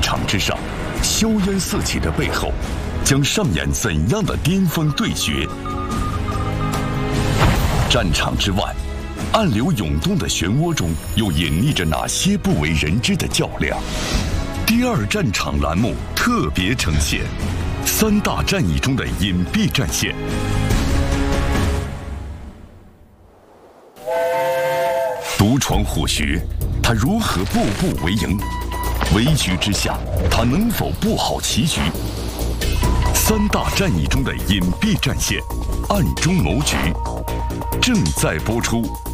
场之上，硝烟四起的背后，将上演怎样的巅峰对决？战场之外，暗流涌动的漩涡中，又隐匿着哪些不为人知的较量？第二战场栏目特别呈现三大战役中的隐蔽战线。独闯虎穴，他如何步步为营？围局之下，他能否布好棋局？三大战役中的隐蔽战线，暗中谋局，正在播出。